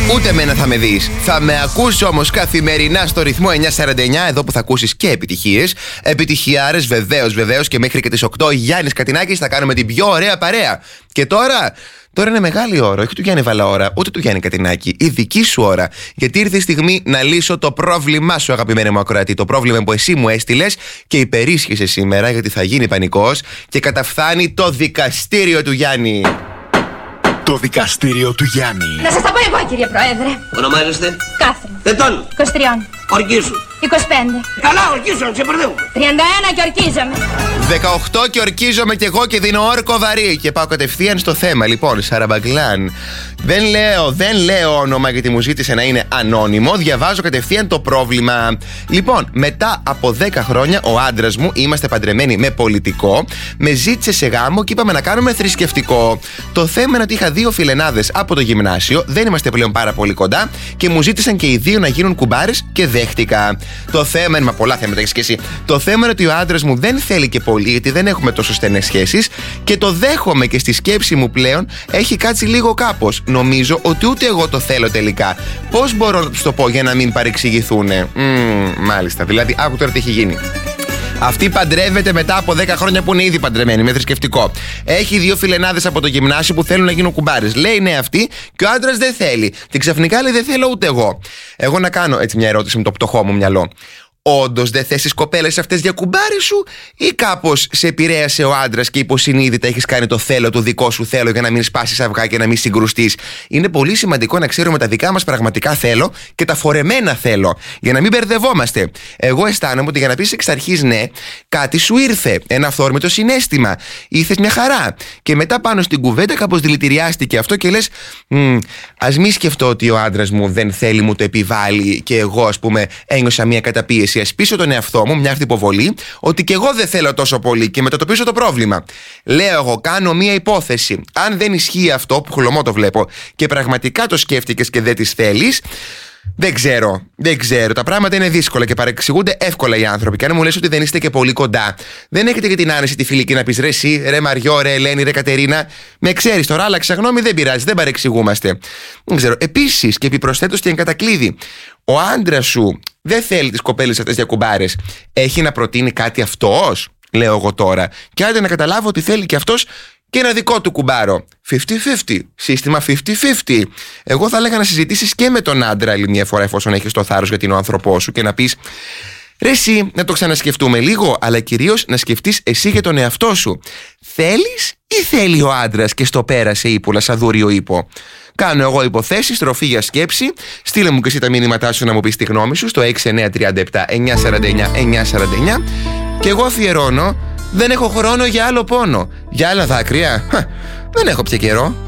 Ούτε εμένα θα με δεις. Θα με ακούσεις όμως καθημερινά στο ρυθμό 949, εδώ που θα ακούσεις και επιτυχίες. Επιτυχιάρες, βεβαίως, και μέχρι και τις 8 Γιάννης Κατινάκης θα κάνουμε την πιο ωραία παρέα. Και τώρα είναι μεγάλη ώρα, όχι του Γιάννη Βαλαώρα, ούτε του Γιάννη Κατινάκη. Η δική σου ώρα. Γιατί ήρθε η στιγμή να λύσω το πρόβλημά σου, αγαπημένη μου ακροατή. Το πρόβλημα που εσύ μου έστειλες και υπερίσχυσε σήμερα, γιατί θα γίνει πανικός και καταφθάνει το δικαστήριο του Γιάννη. Το δικαστήριο του Γιάννη. Να σας τα πω εγώ, κύριε Πρόεδρε. Ονομάζεστε? Κάθριν. Ετών. 23. Ορκίσου. 25. Καλά, ορκίσου, να ξεπερδεύω. 31 και ορκίζομαι. 18 και ορκίζομαι κι εγώ και δίνω όρκο βαρύ. Και πάω κατευθείαν στο θέμα. Λοιπόν, Σαραμπαγκλάν. Δεν λέω όνομα γιατί μου ζήτησε να είναι ανώνυμο. Διαβάζω κατευθείαν το πρόβλημα. Λοιπόν, μετά από 10 χρόνια ο άντρας μου, είμαστε παντρεμένοι με πολιτικό, με ζήτησε σε γάμο και είπαμε να κάνουμε θρησκευτικό. Το θέμα είναι ότι είχα 2 φιλενάδες από το γυμνάσιο, δεν είμαστε πλέον πάρα πολύ κοντά και μου ζήτησαν και οι 2 να γίνουν κουμπάρες και δέχτηκα. Το θέμα είναι, μα πολλά θέματα έχεις και εσύ. Το θέμα είναι ότι ο άντρας μου δεν θέλει και πολύ, γιατί δεν έχουμε τόσο στενές σχέσεις και το δέχομαι και στη σκέψη μου πλέον έχει κάτσει λίγο κάπως. Νομίζω ότι ούτε εγώ το θέλω τελικά. Πώς μπορώ να τους το πω για να μην παρεξηγηθούνε? Μάλιστα, δηλαδή, άκου τώρα τι έχει γίνει. Αυτή παντρεύεται μετά από 10 χρόνια που είναι ήδη παντρεμένη με θρησκευτικό. Έχει 2 φιλενάδες από το γυμνάσιο που θέλουν να γίνουν κουμπάρες. Λέει ναι αυτή και ο άντρας δεν θέλει. Και ξαφνικά λέει δεν θέλω ούτε εγώ. Εγώ να κάνω έτσι μια ερώτηση με το πτωχό μου μυαλό. Όντως δεν θες τις κοπέλες αυτές για κουμπάρι σου, ή κάπως σε επηρέασε ο άντρας και υποσυνείδητα έχεις κάνει το θέλω, το δικό σου θέλω, για να μην σπάσεις αυγά και να μην συγκρουστείς? Είναι πολύ σημαντικό να ξέρουμε τα δικά μας πραγματικά θέλω και τα φορεμένα θέλω, για να μην μπερδευόμαστε. Εγώ αισθάνομαι ότι για να πεις εξ αρχής ναι, κάτι σου ήρθε, ένα αυθόρμητο συναίσθημα, ήθες μια χαρά. Και μετά πάνω στην κουβέντα κάπως δηλητηριάστηκε αυτό και λες, ας μη σκεφτώ ότι ο άντρας μου δεν θέλει, μου το επιβάλλει και εγώ, ας πούμε, ένιωσα μια καταπίεση. Πίσω τον εαυτό μου, μια αυτοποβολή, ότι και εγώ δεν θέλω τόσο πολύ και μετατοπίσω το πρόβλημα. Λέω εγώ, κάνω μια υπόθεση. Αν δεν ισχύει αυτό, που χλωμό το βλέπω, και πραγματικά το σκέφτηκες και δεν τις θέλεις, δεν ξέρω. Τα πράγματα είναι δύσκολα και παρεξηγούνται εύκολα οι άνθρωποι. Και αν μου λες ότι δεν είστε και πολύ κοντά, δεν έχετε και την άνεση τη φιλική να πεις ρε εσύ, ρε Μαριό, ρε Ελένη, ρε Κατερίνα, με ξέρεις τώρα, άλλαξα γνώμη, δεν πειράζει, δεν παρεξηγούμαστε. Δεν ξέρω. Επίσης, και επιπροσθέτως και εν κατακλείδη, ο άντρας σου δεν θέλει τις κοπέλες αυτές για κουμπάρες. Έχει να προτείνει κάτι αυτός, λέω εγώ τώρα, και άντε να καταλάβω ότι θέλει και αυτός και ένα δικό του κουμπάρο. 50-50. Σύστημα 50-50. Εγώ θα έλεγα να συζητήσεις και με τον άντρα άλλη μια φορά, εφόσον έχεις το θάρρος γιατί είναι ο άνθρωπός σου, και να πεις ρε εσύ, να το ξανασκεφτούμε λίγο, αλλά κυρίως να σκεφτείς εσύ για τον εαυτό σου. Θέλεις ή θέλει ο άντρας και στο πέρασε ύπουλα σαν δούριο ύπο? Κάνω εγώ υποθέσεις, τροφή για σκέψη. Στείλε μου και εσύ τα μήνυματά σου να μου πεις τη γνώμη σου στο 6937 949 949 και εγώ αφιερώνω. Δεν έχω χρόνο για άλλο πόνο. Για άλλα δάκρυα, δεν έχω πια καιρό.